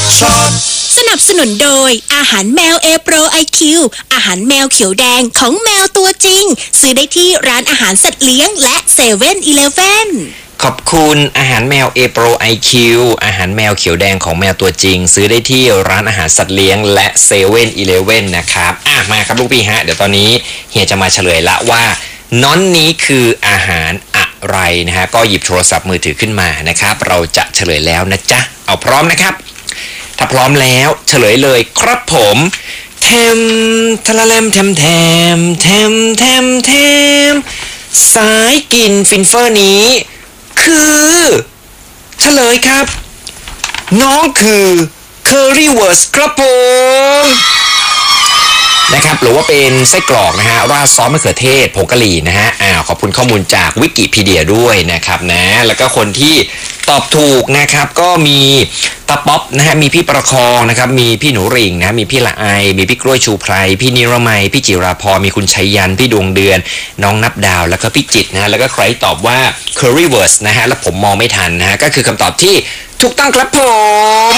ช็อตสนับสนุนโดยอาหารแมวเอโปรไอคิวอาหารแมวเขียวแดงของแมวตัวจริงซื้อได้ที่ร้านอาหารสัตว์เลี้ยงและเซเว่นอีเลฟเว่นขอบคุณอาหารแมวเอโปรไอคิวอาหารแมวเขียวแดงของแมวตัวจริงซื้อได้ที่ร้านอาหารสัตว์เลี้ยงและเซเว่นอีเลฟเว่นนะครับมาครับลูกพี่ฮะเดี๋ยวตอนนี้เฮียจะมาเฉลยละว่าน้อนนี้คืออาหารอะไรนะฮะก็หยิบโทรศัพท์มือถือขึ้นมานะครับเราจะเฉลยแล้วนะจ๊ะเอาพร้อมนะครับถ้าพร้อมแล้วเฉลยเลยครับผมแทมทะละแลมแทมแทมแทมแทมแทมสายกินฟินเฟอร์นี้คือเฉลยครับน้องคือเคอรี่เวิร์สครับผมนะครับหรือว่าเป็นไส้กรอกนะฮะราดซอสมะเขือเทศผงกะหรี่นะฮะขอบคุณข้อมูลจากวิกิพีเดียด้วยนะครับนะแล้วก็คนที่ตอบถูกนะครับก็มีตาป๊อปนะฮะมีพี่ประคองนะครับมีพี่หนูริ่งนะมีพี่ละไอมีพี่กล้วยชูไพรพี่นิรมัยพี่จิราพรมีคุณชัยยันพี่ดวงเดือนน้องนับดาวแล้วก็พี่จิตนะแล้วก็ใครตอบว่า currywurst นะฮะแล้วผมมองไม่ทันนะฮะก็คือคำตอบที่ถูกต้องครับผม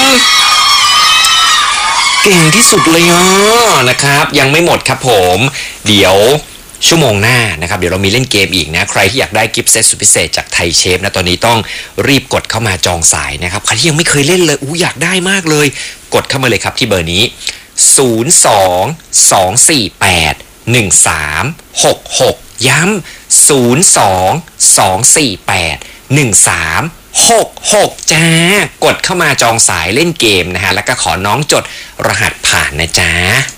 เก่งที่สุดเลยนะครับยังไม่หมดครับผมเดี๋ยวชั่วโมงหน้านะครับเดี๋ยวเรามีเล่นเกมอีกนะใครที่อยากได้กิฟต์เซตสุดพิเศษจากไทยเชฟนะตอนนี้ต้องรีบกดเข้ามาจองสายนะครับใครที่ยังไม่เคยเล่นเลยอยากได้มากเลยกดเข้ามาเลยครับที่เบอร์นี้022481366ย้ำ022481366จ้ากดเข้ามาจองสายเล่นเกมนะฮะแล้วก็ขอน้องจดรหัสผ่านนะจ๊ะ